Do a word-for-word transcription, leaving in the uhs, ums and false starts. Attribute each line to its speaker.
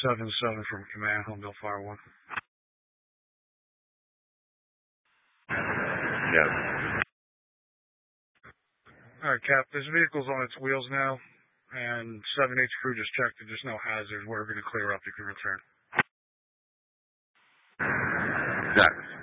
Speaker 1: seven seven from command, Homedale Fire one.
Speaker 2: Yeah.
Speaker 1: Alright, Cap, this vehicle's on its wheels now, and seven H crew just checked that there's no hazards. We're going to clear up. You can return.
Speaker 2: Got it.